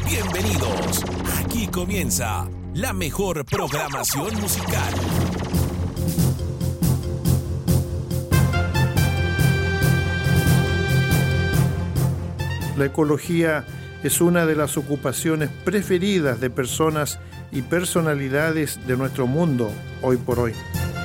Bienvenidos. Aquí comienza la mejor programación musical. La ecología es una de las ocupaciones preferidas de personas y personalidades de nuestro mundo hoy por hoy.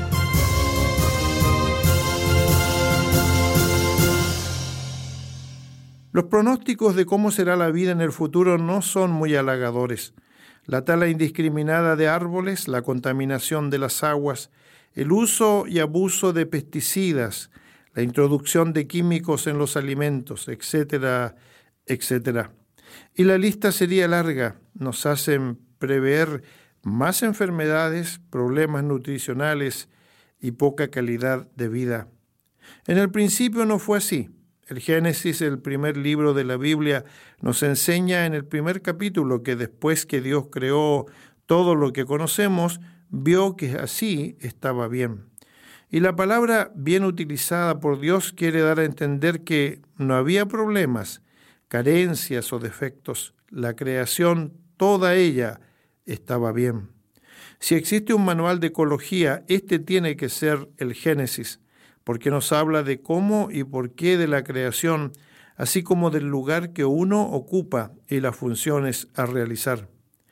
Los pronósticos de cómo será la vida en el futuro no son muy halagadores. La tala indiscriminada de árboles, la contaminación de las aguas, el uso y abuso de pesticidas, la introducción de químicos en los alimentos, etcétera, etcétera. Y la lista sería larga. Nos hacen prever más enfermedades, problemas nutricionales y poca calidad de vida. En el principio no fue así. El Génesis, el primer libro de la Biblia, nos enseña en el primer capítulo que después que Dios creó todo lo que conocemos, vio que así estaba bien. Y la palabra bien utilizada por Dios quiere dar a entender que no había problemas, carencias o defectos. La creación, toda ella, estaba bien. Si existe un manual de ecología, este tiene que ser el Génesis, porque nos habla de cómo y por qué de la creación, así como del lugar que uno ocupa y las funciones a realizar.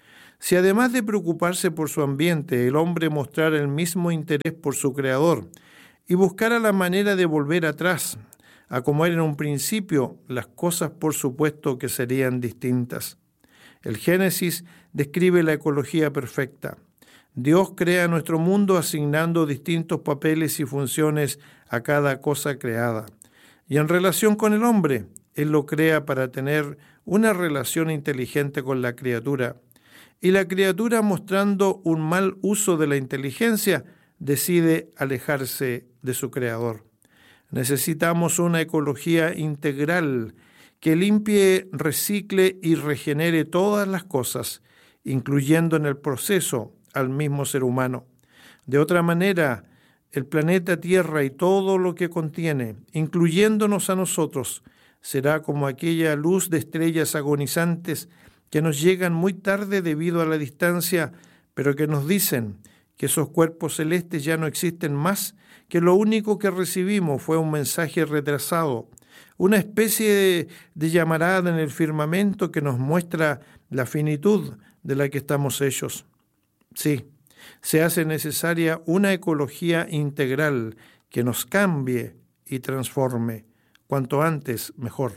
Si además de preocuparse por su ambiente, el hombre mostrara el mismo interés por su creador y buscara la manera de volver atrás a como era en un principio, las cosas por supuesto que serían distintas. El Génesis describe la ecología perfecta. Dios crea nuestro mundo asignando distintos papeles y funciones a cada cosa creada. Y en relación con el hombre, Él lo crea para tener una relación inteligente con la criatura. Y la criatura, mostrando un mal uso de la inteligencia, decide alejarse de su creador. Necesitamos una ecología integral que limpie, recicle y regenere todas las cosas, incluyendo en el proceso al mismo ser humano. De otra manera, el planeta Tierra y todo lo que contiene, incluyéndonos a nosotros, será como aquella luz de estrellas agonizantes que nos llegan muy tarde debido a la distancia, pero que nos dicen que esos cuerpos celestes ya no existen más, que lo único que recibimos fue un mensaje retrasado, una especie de llamarada en el firmamento que nos muestra la finitud de la que estamos hechos. Sí, se hace necesaria una ecología integral que nos cambie y transforme. Cuanto antes, mejor.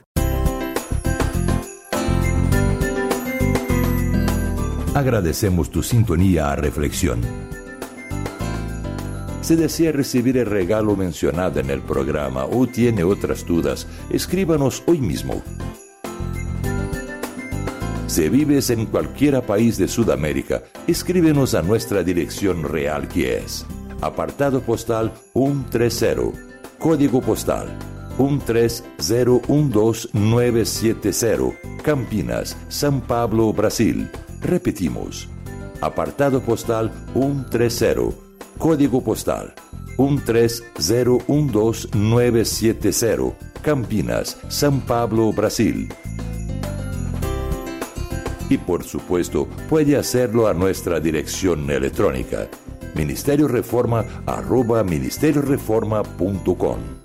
Agradecemos tu sintonía a Reflexión. Si desea recibir el regalo mencionado en el programa o tiene otras dudas, escríbanos hoy mismo. Si vives en cualquier país de Sudamérica, escríbenos a nuestra dirección real, que es apartado postal 130, código postal 13012970, Campinas, São Paulo, Brasil. Repetimos, apartado postal 130, código postal 13012970, Campinas, São Paulo, Brasil. Y por supuesto, puede hacerlo a nuestra dirección electrónica, ministerioreforma@ministerioreforma.com.